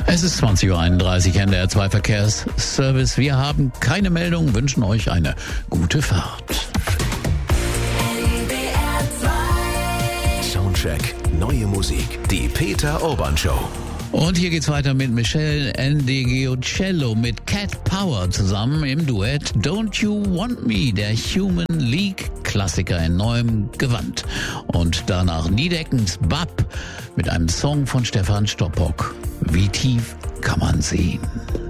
Es ist 20.31 Uhr, NDR 2 Verkehrsservice. Wir haben keine Meldung, wünschen euch eine gute Fahrt. Soundcheck, neue Musik, die Peter Urban Show. Und hier geht's weiter mit Michelle Ndegeocello mit Cat Power zusammen im Duett Don't You Want Me, der Human League Klassiker in neuem Gewand. Und danach Niedeckens Bab mit einem Song von Stefan Stoppock. Wie tief kann man sehen?